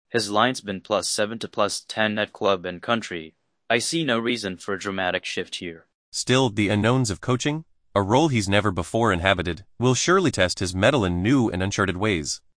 His line's been +7 to +10 at club and country. I see no reason for a dramatic shift here. Still, the unknowns of coaching, a role he's never before inhabited, will surely test his mettle in new and uncharted ways.